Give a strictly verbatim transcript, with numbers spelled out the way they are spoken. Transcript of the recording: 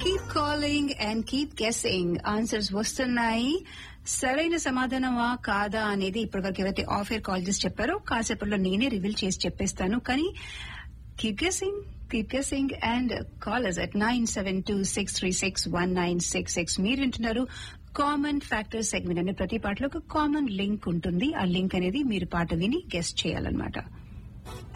Keep calling and keep guessing. Answers వస్తున్నాయి. సరైన సమాధానమా కాదా అనేది ఇప్పటివరకు ఎవరైతే ఆఫ్ ఎయిర్ కాల్ చేసి చెప్పారో కాసేపట్లో నేనే రివీల్ చేసి చెప్పేస్తాను. కానీ keep guessing, keep guessing and call us at nine seven two six three six one nine six six. మీరు వింటున్నారు కామన్ ఫ్యాక్టర్ సెగ్మెంట్. అంటే ప్రతి పాటలో ఒక కామన్ లింక్ ఉంటుంది. ఆ లింక్ అనేది మీరు పాట విని గెస్ట్ చేయాలన్నమాట.